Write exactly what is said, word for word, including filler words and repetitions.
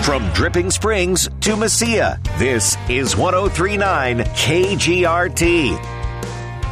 From Dripping Springs to Mesilla, this is one oh three point nine K G R T.